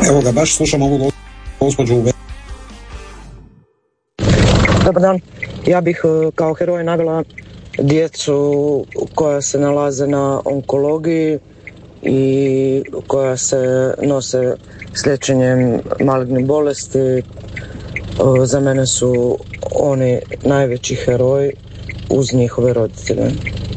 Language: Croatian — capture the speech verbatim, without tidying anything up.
Evo ga, baš slušam ovu gospođu u... Dobar dan. Ja bih kao heroj navela djecu koja se nalaze na onkologiji i koja se nose s liječenjem malignih bolesti. Za mene su oni najveći heroji uz njihove roditelje.